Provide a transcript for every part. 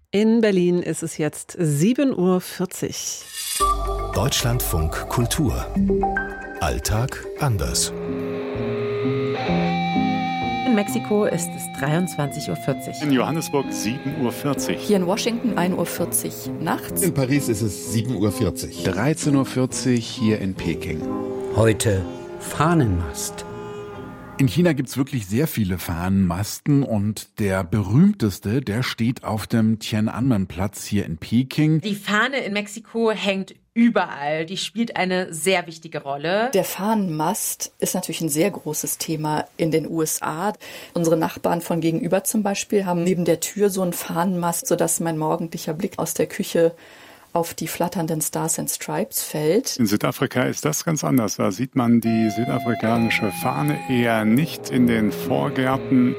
In Berlin ist es jetzt 7:40 Uhr. Deutschlandfunk Kultur. Alltag anders. In Mexiko ist es 23:40 Uhr. In Johannesburg 7:40 Uhr. Hier in Washington 1:40 Uhr nachts. In Paris ist es 7:40 Uhr. 13:40 Uhr hier in Peking. Heute Fahnenmast. In China gibt's wirklich sehr viele Fahnenmasten und der berühmteste, der steht auf dem Tiananmen-Platz hier in Peking. Die Fahne in Mexiko hängt überall. Die spielt eine sehr wichtige Rolle. Der Fahnenmast ist natürlich ein sehr großes Thema in den USA. Unsere Nachbarn von gegenüber zum Beispiel haben neben der Tür so einen Fahnenmast, sodass mein morgendlicher Blick aus der Küche auf die flatternden Stars and Stripes fällt. In Südafrika ist das ganz anders. Da sieht man die südafrikanische Fahne eher nicht in den Vorgärten.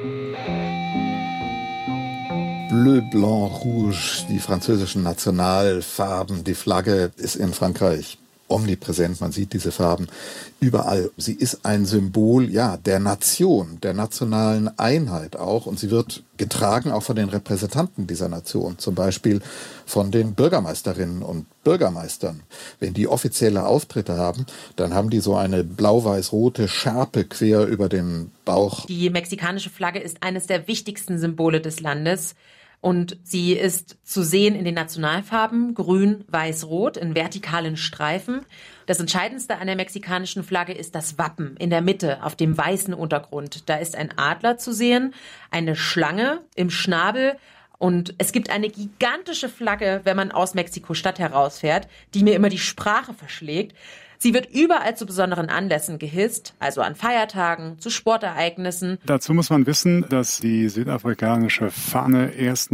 Bleu, Blanc, Rouge, die französischen Nationalfarben, die Flagge ist in Frankreich omnipräsent. Man sieht diese Farben überall. Sie ist ein Symbol, ja, der Nation, der nationalen Einheit auch. Und sie wird getragen auch von den Repräsentanten dieser Nation, zum Beispiel von den Bürgermeisterinnen und Bürgermeistern. Wenn die offizielle Auftritte haben, dann haben die so eine blau-weiß-rote Schärpe quer über den Bauch. Die mexikanische Flagge ist eines der wichtigsten Symbole des Landes. Und sie ist zu sehen in den Nationalfarben grün, weiß, rot in vertikalen Streifen. Das Entscheidendste an der mexikanischen Flagge ist das Wappen in der Mitte auf dem weißen Untergrund. Da ist ein Adler zu sehen, eine Schlange im Schnabel. Und es gibt eine gigantische Flagge, wenn man aus Mexiko-Stadt herausfährt, die mir immer die Sprache verschlägt. Sie wird überall zu besonderen Anlässen gehisst, also an Feiertagen, zu Sportereignissen. Dazu muss man wissen, dass die südafrikanische Fahne erst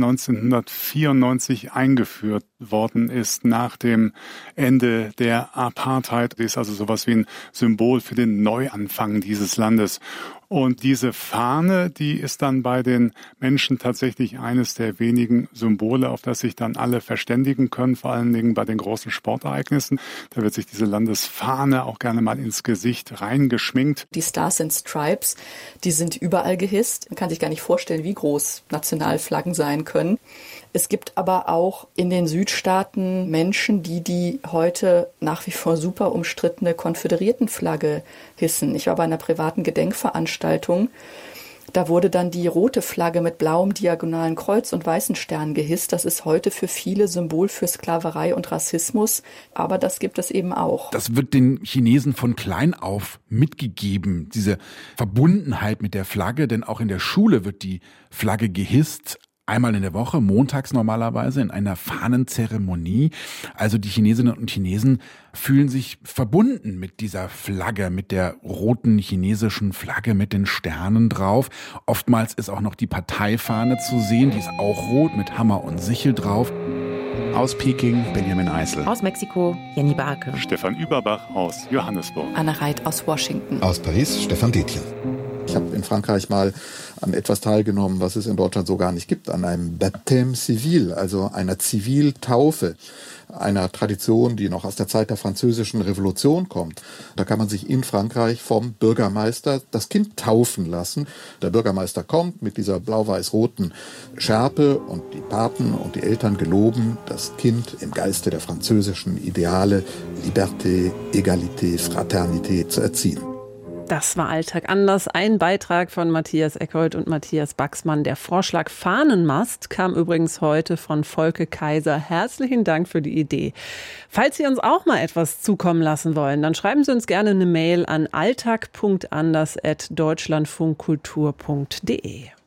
1994 eingeführt worden ist, nach dem Ende der Apartheid. Sie ist also sowas wie ein Symbol für den Neuanfang dieses Landes. Und diese Fahne, die ist dann bei den Menschen tatsächlich eines der wenigen Symbole, auf das sich dann alle verständigen können, vor allen Dingen bei den großen Sportereignissen. Da wird sich diese Landesfahne auch gerne mal ins Gesicht reingeschminkt. Die Stars and Stripes, die sind überall gehisst. Man kann sich gar nicht vorstellen, wie groß Nationalflaggen sein können. Es gibt aber auch in den Südstaaten Menschen, die heute nach wie vor super umstrittene Konföderiertenflagge hissen. Ich war bei einer privaten Gedenkveranstaltung. Da wurde dann die rote Flagge mit blauem diagonalen Kreuz und weißen Sternen gehisst. Das ist heute für viele Symbol für Sklaverei und Rassismus. Aber das gibt es eben auch. Das wird den Chinesen von klein auf mitgegeben, diese Verbundenheit mit der Flagge. Denn auch in der Schule wird die Flagge gehisst. Einmal in der Woche, montags normalerweise, in einer Fahnenzeremonie. Also die Chinesinnen und Chinesen fühlen sich verbunden mit dieser Flagge, mit der roten chinesischen Flagge mit den Sternen drauf. Oftmals ist auch noch die Parteifahne zu sehen, die ist auch rot mit Hammer und Sichel drauf. Aus Peking, Benjamin Eisel. Aus Mexiko, Jenny Barke. Stefan Überbach aus Johannesburg. Anna Reit aus Washington. Aus Paris, Stefan Detjen. Ich habe in Frankreich mal an etwas teilgenommen, was es in Deutschland so gar nicht gibt, an einem Baptême civil, also einer Ziviltaufe, einer Tradition, die noch aus der Zeit der Französischen Revolution kommt. Da kann man sich in Frankreich vom Bürgermeister das Kind taufen lassen. Der Bürgermeister kommt mit dieser blau-weiß-roten Schärpe und die Paten und die Eltern geloben, das Kind im Geiste der französischen Ideale Liberté, Egalité, Fraternité zu erziehen. Das war Alltag anders. Ein Beitrag von Matthias Eckold und Matthias Baxmann. Der Vorschlag Fahnenmast kam übrigens heute von Volke Kaiser. Herzlichen Dank für die Idee. Falls Sie uns auch mal etwas zukommen lassen wollen, dann schreiben Sie uns gerne eine Mail an alltag.anders@deutschlandfunkkultur.de.